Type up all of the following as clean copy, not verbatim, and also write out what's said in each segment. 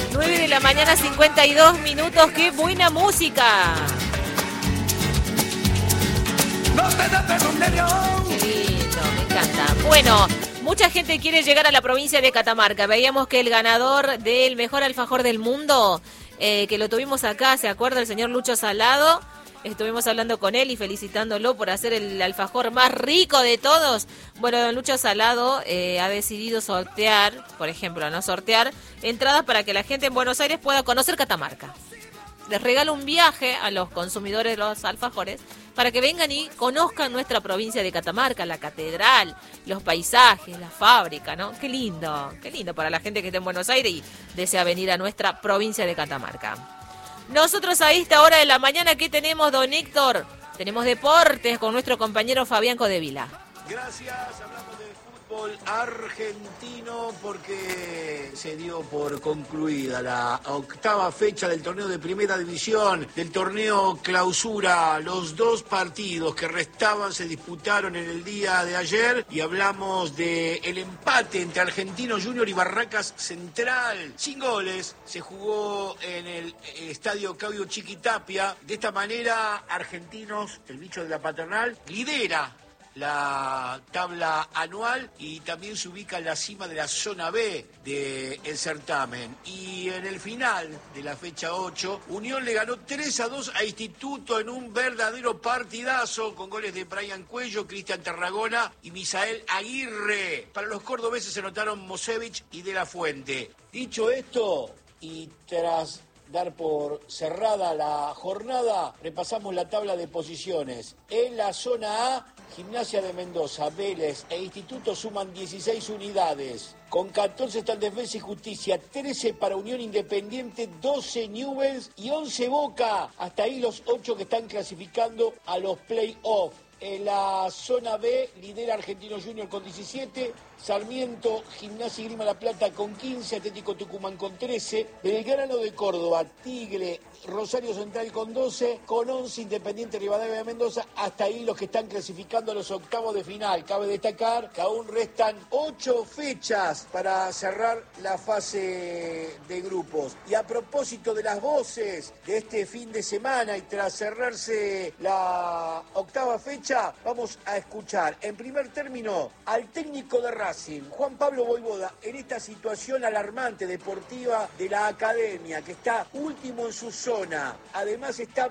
9 de la mañana, 52 minutos. ¡Qué buena música! Qué lindo, me encanta. Bueno, mucha gente quiere llegar a la provincia de Catamarca. Veíamos que el ganador del mejor alfajor del mundo, que lo tuvimos acá, ¿se acuerda? El señor Lucho Salado. Estuvimos hablando con él y felicitándolo por hacer el alfajor más rico de todos. Bueno, don Lucho Salado ha decidido sortear, por ejemplo, no sortear entradas para que la gente en Buenos Aires pueda conocer Catamarca. Les regalo un viaje a los consumidores de los alfajores para que vengan y conozcan nuestra provincia de Catamarca, la catedral, los paisajes, la fábrica, ¿no? Qué lindo para la gente que está en Buenos Aires y desea venir a nuestra provincia de Catamarca. Nosotros a esta hora de la mañana, ¿qué tenemos, don Héctor? Tenemos deportes con nuestro compañero Fabián Codevila. Gracias, hablamos de fútbol argentino porque se dio por concluida la octava fecha del torneo de Primera División, del torneo Clausura. Los dos partidos que restaban se disputaron en el día de ayer y hablamos del empate entre Argentinos Junior y Barracas Central. Sin goles, se jugó en el estadio Claudio Chiquitapia. De esta manera, Argentinos, el bicho de la paternal, lidera la tabla anual y también se ubica en la cima de la zona B del certamen. Y en el final de la fecha 8, Unión le ganó 3-2 a Instituto en un verdadero partidazo con goles de Brian Cuello, Cristian Tarragona y Misael Aguirre. Para los cordobeses se anotaron Mosevich y De La Fuente. Dicho esto, y tras dar por cerrada la jornada, repasamos la tabla de posiciones. En la zona A, Gimnasia de Mendoza, Vélez e Instituto suman 16 unidades. Con 14 están Defensa y Justicia, 13 para Unión Independiente, 12 Newell's y 11 Boca. Hasta ahí los 8 que están clasificando a los play-off. En la zona B lidera Argentinos Junior con 17, Sarmiento, Gimnasia y Grima La Plata con 15, Atlético Tucumán con 13, Belgrano de Córdoba, Tigre, Rosario Central con 12, con 11 Independiente Rivadavia de Mendoza. Hasta ahí los que están clasificando a los octavos de final. Cabe destacar que aún restan 8 fechas para cerrar la fase de grupos. Y a propósito de las voces de este fin de semana y tras cerrarse la octava fecha, vamos a escuchar en primer término al técnico de Racing, Juan Pablo Voivoda, en esta situación alarmante deportiva de la academia, que está último en su zona. Además está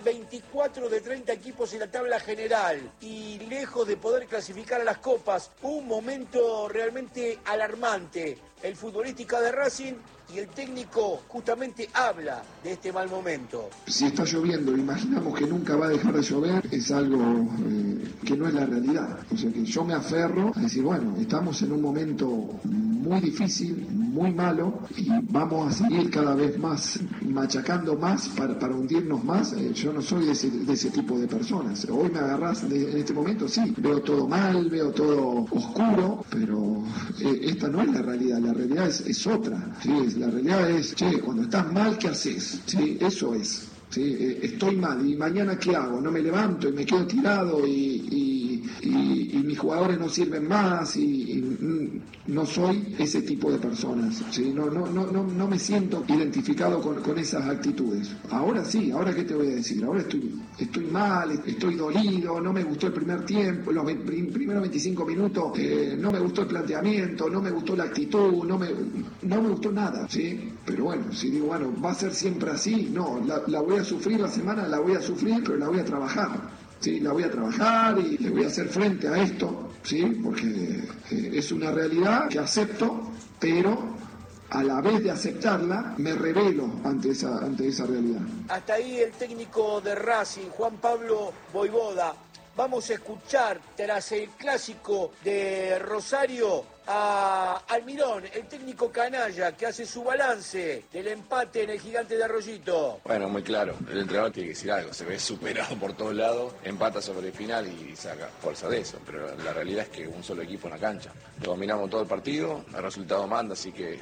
24 de 30 equipos en la tabla general y lejos de poder clasificar a las copas. Un momento realmente alarmante. El futbolística de Racing y el técnico justamente habla de este mal momento. Si está lloviendo, imaginamos que nunca va a dejar de llover, es algo que no es la realidad. O sea que yo me aferro a decir, bueno, estamos en un momento muy difícil, muy malo, y vamos a seguir cada vez más, machacando más para hundirnos más. Yo no soy de ese tipo de personas. Hoy me agarrás en este momento, sí, veo todo mal, veo todo oscuro, pero esta no es la realidad. La realidad es otra, ¿sí? La realidad es, che, cuando estás mal, ¿qué haces? ¿Sí? Eso es. ¿Sí? Estoy mal, ¿y mañana qué hago? No me levanto y me quedo tirado y mis jugadores no sirven más y no soy ese tipo de personas, ¿sí? No me siento identificado con esas actitudes. Ahora sí, ahora qué te voy a decir, ahora estoy mal, estoy dolido, no me gustó el primer tiempo, los primeros 25 minutos, no me gustó el planteamiento, no me gustó la actitud, no me gustó nada, ¿sí? Pero bueno, si digo, bueno, va a ser siempre así, no, la voy a sufrir la semana, la voy a sufrir, pero la voy a trabajar. Sí, la voy a trabajar y le voy a hacer frente a esto, sí, porque es una realidad que acepto, pero a la vez de aceptarla me rebelo ante esa realidad. Hasta ahí el técnico de Racing, Juan Pablo Voivoda. Vamos a escuchar tras el clásico de Rosario a Almirón, el técnico canalla, que hace su balance del empate en el Gigante de Arroyito. Bueno, muy claro, el entrenador tiene que decir algo, se ve superado por todos lados, empata sobre el final y saca fuerza de eso, pero la realidad es que un solo equipo en la cancha. Dominamos todo el partido, el resultado manda, así que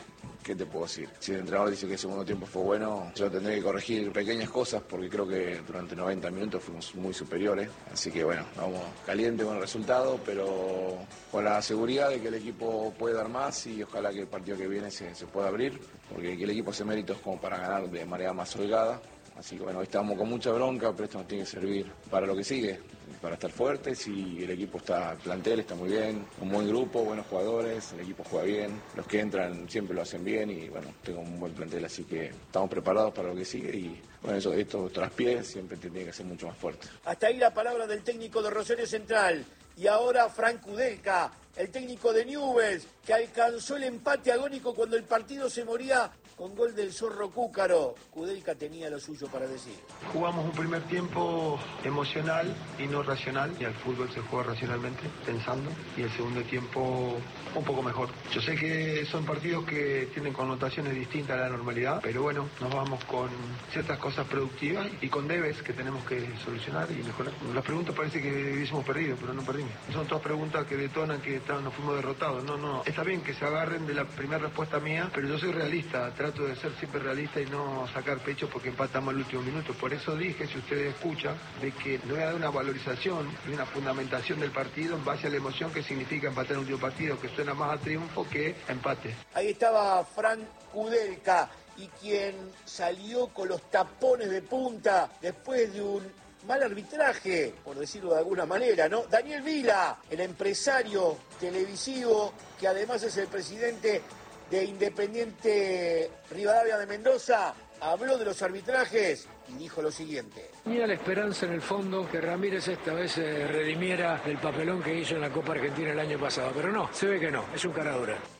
¿qué te puedo decir? Si el entrenador dice que el segundo tiempo fue bueno, yo tendré que corregir pequeñas cosas porque creo que durante 90 minutos fuimos muy superiores. Así que bueno, vamos caliente con el resultado, pero con la seguridad de que el equipo puede dar más y ojalá que el partido que viene se pueda abrir, porque el equipo hace méritos como para ganar de manera más holgada. Así que bueno, hoy estamos con mucha bronca, pero esto nos tiene que servir para lo que sigue, para estar fuertes y el equipo el plantel está muy bien, un buen grupo, buenos jugadores, el equipo juega bien, los que entran siempre lo hacen bien y bueno, tengo un buen plantel, así que estamos preparados para lo que sigue y bueno, esto traspiés siempre tiene que ser mucho más fuerte. Hasta ahí la palabra del técnico de Rosario Central. Y ahora Frank Kudelka, el técnico de Newell's, que alcanzó el empate agónico cuando el partido se moría con gol del Zorro Cúcaro. Kudelka tenía lo suyo para decir. Jugamos un primer tiempo emocional y no racional, y al fútbol se juega racionalmente, pensando, y el segundo tiempo un poco mejor. Yo sé que son partidos que tienen connotaciones distintas a la normalidad, pero bueno, nos vamos con ciertas cosas productivas y con debes que tenemos que solucionar y mejorar. Las preguntas parece que hubiésemos perdido, pero no perdimos. Son todas preguntas que detonan que nos fuimos derrotados. No, está bien que se agarren de la primera respuesta mía, pero yo soy realista, trato de ser siempre realista y no sacar pecho porque empatamos al último minuto. Por eso dije, si ustedes escuchan, de que no voy a dar una valorización y una fundamentación del partido en base a la emoción que significa empatar el último partido, que suena más a triunfo que a empate. Ahí estaba Frank Kudelka, y quien salió con los tapones de punta después de un mal arbitraje, por decirlo de alguna manera, ¿no? Daniel Vila, el empresario televisivo que además es el presidente de Independiente Rivadavia de Mendoza, habló de los arbitrajes y dijo lo siguiente. Tenía la esperanza en el fondo que Ramírez esta vez se redimiera del papelón que hizo en la Copa Argentina el año pasado, pero no, se ve que no, es un cara dura.